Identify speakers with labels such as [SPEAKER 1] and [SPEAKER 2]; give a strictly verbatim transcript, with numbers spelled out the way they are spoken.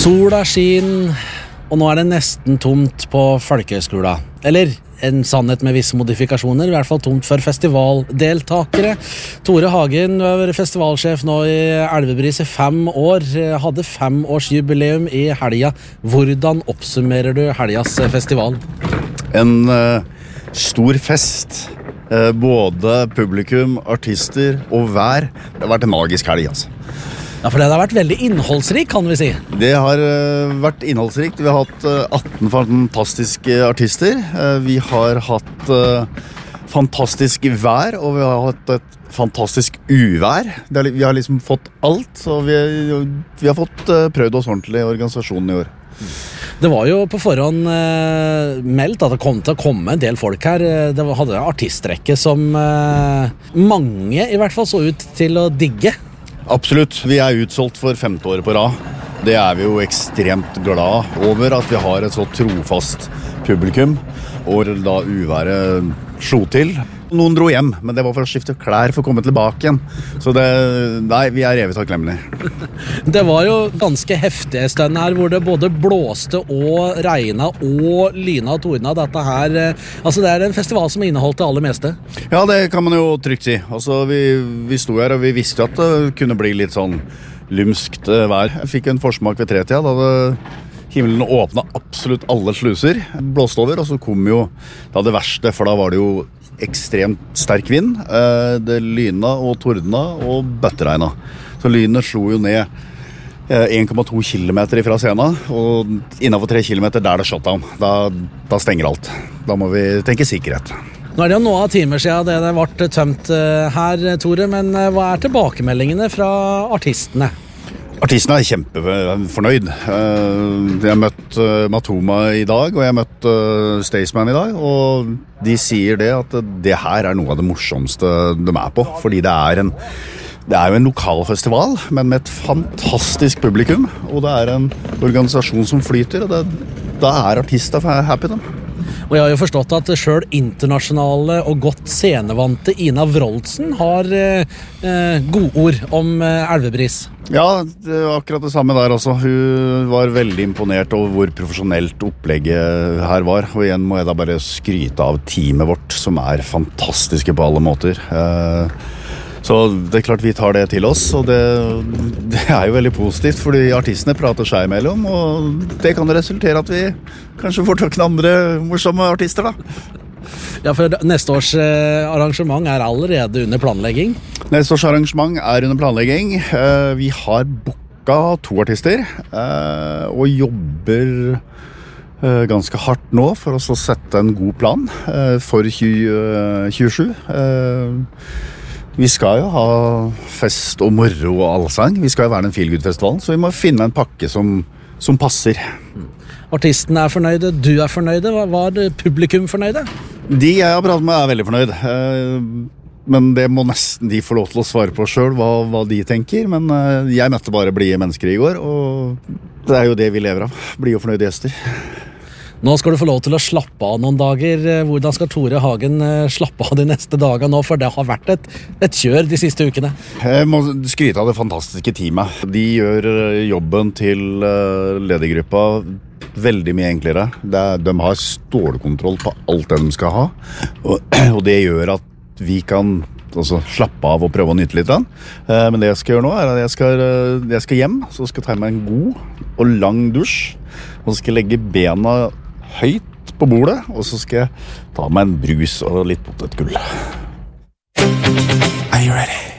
[SPEAKER 1] Sola skin, og nå er det nesten tomt på folkehøyskolen. Eller en sannhet med visse modifikasjoner, i hvert fall tomt for festivaldeltakere. Tore Hagen, du har vært festivalsjef nå i Elvebris i fem år, hadde femårsjubileum i helga. Hvordan oppsummerer du helgas festival?
[SPEAKER 2] En uh, stor fest. Uh, både publikum, artister og vær. Det har vært en magisk helg, altså.
[SPEAKER 1] Ja, for det har vært veldig innholdsrik, kan vi si.
[SPEAKER 2] Det har uh, vært innholdsrikt. Vi har hatt uh, atten fantastiske artister. Uh, vi har hatt uh, fantastisk vær, og vi har hatt et fantastisk uvær. Det er, vi har liksom fått alt, så vi, vi har fått uh, prøvd oss ordentlig i organisasjonen i år.
[SPEAKER 1] Det var jo på forhånd uh, meldt at det kom til å komme en del folk her. Det hadde en artistrekke som uh, mange i hvert fall så ut til å digge.
[SPEAKER 2] Absolutt. Vi er utsolgt for femte året på rad. Det er vi jo ekstremt glad over, at vi har et så trofast publikum. Og da uværet slo til. Noen dro hjem, men det var for å skifte klær for å komme tilbake igjen. Så det, nei, vi er evig takknemlige.
[SPEAKER 1] Det var jo ganske heftige stund her, hvor det både blåste og regnet og lyna og tordna. Dette her, altså det er en festival som inneholdt det aller meste.
[SPEAKER 2] Ja, det kan man jo trygt si. Altså, vi, vi sto her, og vi visste at det kunne bli litt sånn lumskt vær. Jeg fikk en forsmak ved tretida, da det himmelen åpnet absolutt alle sluser. Blåste over, og så kom jo da det verste, for da var det jo ekstremt sterk vind. Det lyna og tordna og bøtteregna. Så lynet slo jo ned en komma to kilometer fra scenen, og innenfor tre kilometer der det shutdown. Da, da stenger alt. Da må vi tenke sikkerhet.
[SPEAKER 1] Nå er det jo noen av timer siden det ble tømt her, Tore, men hva er tilbakemeldingene fra artistene?
[SPEAKER 2] Artistene er kjempefornøyd. Jeg har møtt Matoma i dag, og jeg har møtt Staysman i dag, og de sier det at det her er noe av det morsomste de er på, fordi det er en, det er jo en lokalfestival, men med et fantastisk publikum, og det er en organisasjon som flyter, og det, da er artister happy da.
[SPEAKER 1] Og jeg har jo forstått at selv internasjonale og godt scenevante Ina Wroldsen har eh, gode ord om eh, Elvebris.
[SPEAKER 2] Ja, det var akkurat det samme der også. Hun var veldig imponert over hvor profesjonelt opplegget her var. Og igjen må jeg da bare skryte av teamet vårt, som er fantastiske på alle måter. Eh, Så det er klart vi tar det til oss, og det, det er jo veldig positivt, fordi artistene prater seg imellom, og det kan resultere at vi kanskje får tak i andre morsomme artister da.
[SPEAKER 1] Ja, for neste års arrangement er allerede under planlegging.
[SPEAKER 2] Neste års arrangement er under planlegging. Vi har booket to artister, og jobber ganske hardt nå for å sette en god plan for tjue tjuesju. Vi skal jo ha fest og moro og allsang. Vi skal jo være en feelgood-festivalen, så vi må finne en pakke som, som passer.
[SPEAKER 1] Artistene er fornøyde, du er fornøyde. Hva var det publikum fornøyde?
[SPEAKER 2] De jeg har pratet med er veldig fornøyd. Men det må nesten de få lov til å svare på selv, hva, hva de tenker. Men jeg møtte bare blide mennesker i går, og det er jo det vi lever av. Blide og fornøyde gjester.
[SPEAKER 1] Nå skal du få lov til å slappe av noen dager. Hvordan skal Tore Hagen slappe av de neste dagene nå? For det har vært et, et kjør de siste ukene.
[SPEAKER 2] Jeg må skryte av det fantastiske teamet. De gjør jobben til ledergruppa veldig mye enklere. Det, de har stålkontroll på alt det de skal ha. Og, og det gjør at vi kan altså, slappe av og prøve å nyte litt. Men det jeg skal gjøre nå er at jeg skal, jeg skal hjem, så skal jeg ta meg en god og lang dusj. Og så skal jeg legge bena høyt på bordet, og så skal jeg ta meg en brus og litt potetgull.
[SPEAKER 3] Are you ready?